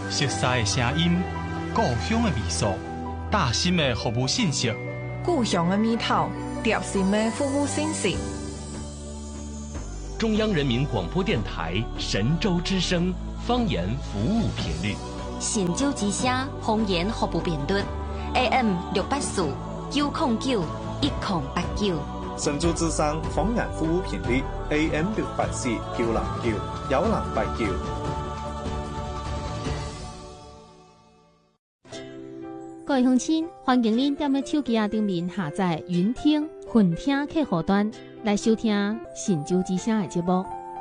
熟悉的声音，故乡的味素，大心的服务信息， 故乡的味道，贴心的服务信息。 中央人民广播电台神州之声方言服务频率， 神州之声方言服务频率 AM 684 909 1089。 神州之声方言服務頻率 AM 684 909 1089。 各位鄉親，歡迎您踮咧手機頂面下載雲聽、雲聽客戶端來收聽神州之聲的節目。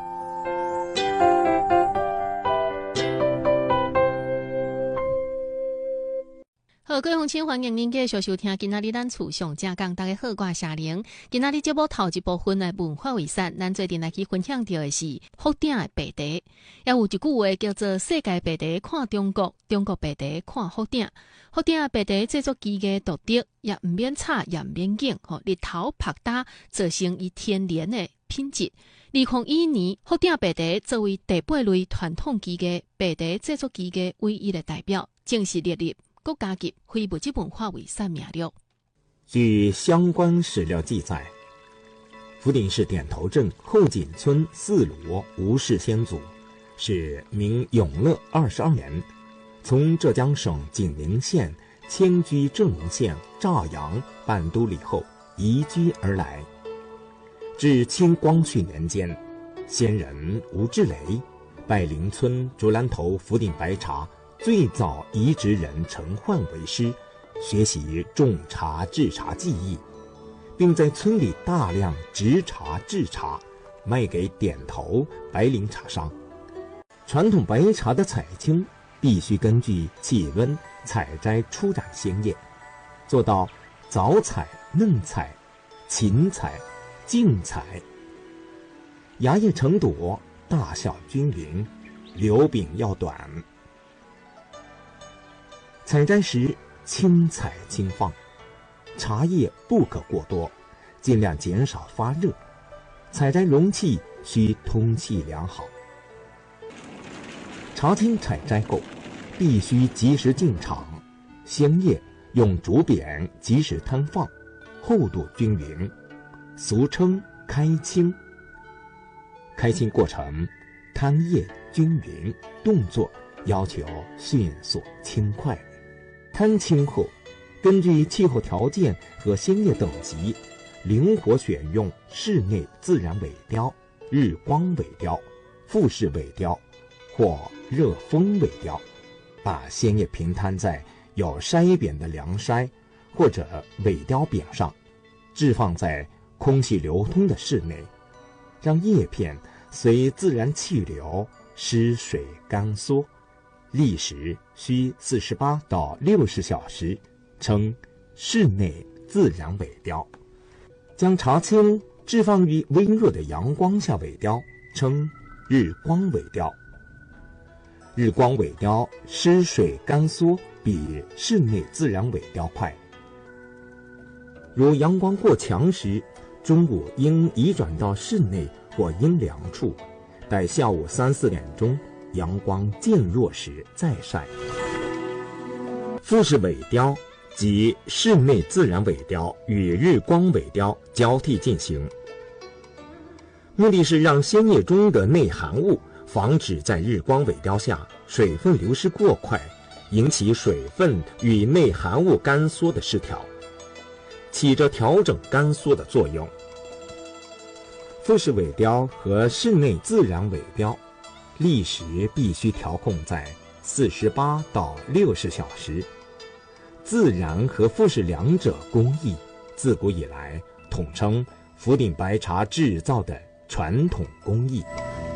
好，各位鄉親，歡迎您繼續收聽今仔日咱厝上正講，大家好，我是夏玲。今仔日節目頭一部分的文化遺產，咱最近來去分享到的是福鼎的白茶。也有一句話叫做世界白茶看中國，中國白茶看福鼎。福鼎的白茶製作技藝獨特，也唔免炒，也唔免硬，日頭拍打，造成伊天然的品質。2012年，福鼎白茶作為第8類傳統技藝白茶製作技藝唯一的代表，正式列入國家級非物質文化遺產名錄。 據相關史料記載，福鼎市點頭鎮後錦村四羅吳氏先祖是明永樂22年從浙江省景陵縣遷居正寧縣乍陽半都里後移居而來。至清光緒年間，先人吳志雷拜鄰村竹籃頭福鼎白茶最早移植人陳奐為師，學習種茶製茶技藝，並在村裡大量植茶製茶，賣給點頭白領茶商。傳統白茶的採青必須根據氣溫採摘出染鮮葉，做到早採、嫩採、勤採、靜採，芽葉成朵，大小均勻，流柄要短。採摘時輕採輕放，茶葉不可過多，盡量減少發熱。採摘容器需通氣良好。茶青採摘後，必須及時進場，鮮葉用竹扁及時攤放，厚度均勻，俗稱開青。開青過程，攤葉均勻，動作要求迅速輕快。攤青後，根據氣候條件和鮮葉等級，靈活選用室內自然萎凋、日光萎凋、複式萎凋或熱風萎凋，把鮮葉平攤在有篩扁的涼篩或者萎凋扁上，置放在空氣流通的室內，讓葉片隨自然氣流濕水乾縮，歷時需48到60小時，稱室內自然萎凋。將茶青置放於微弱的陽光下萎凋，稱日光萎凋。日光萎凋濕水乾縮比室內自然萎凋快。如陽光過強時，中午應移轉到室內或陰涼處，待下午3、4點鐘陽光漸弱時再曬。複式萎凋即室內自然萎凋與日光萎凋交替進行，目的是讓鮮葉中的內含物防止在日光萎凋下水分流失過快，引起水分與內含物乾縮的失調，起着調整乾縮的作用。複式萎凋和室內自然萎凋歷時必須調控在48到60小時。自然和複式兩者工藝自古以來統稱福鼎白茶製造的傳統工藝。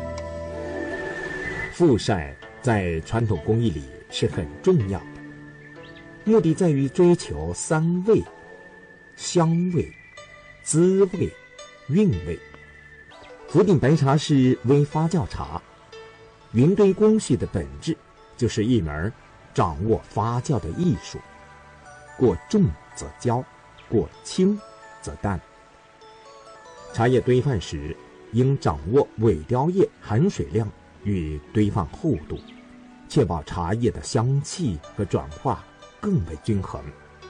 復曬在傳統工藝裡是很重要的，目的在於追求3味：香味、滋味、韻味。福鼎白茶是微發酵茶，雲堆工序的本質就是一門掌握發酵的藝術。過重則焦，過輕則淡。茶葉堆放時，應掌握萎凋葉含水量與堆放厚度， 确保茶叶的香气和转化更为均衡。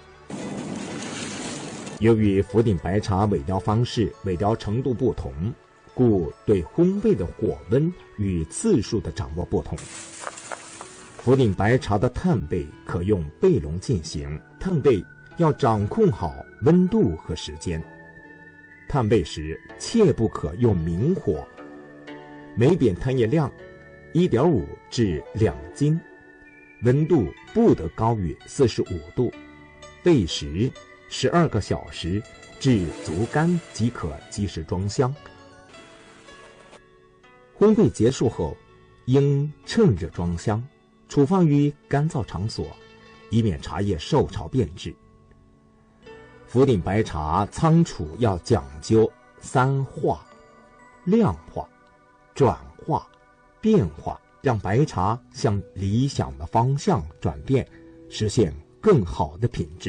由于福鼎白茶萎凋方式、萎凋程度不同，故对烘焙的火温与次数的掌握不同。福鼎白茶的炭焙可用焙笼进行，炭焙要掌控好温度和时间。炭焙时切不可用明火，每扁炭叶量 1.5 至2斤，温度不得高于45度，焙时12个小时至足干即可及时装箱。烘焙结束后，应趁热装箱，储放于干燥场所，以免茶叶受潮变质。福鼎白茶仓储要讲究3化：量化、转化、变化，让白茶向理想的方向转变，实现更好的品质。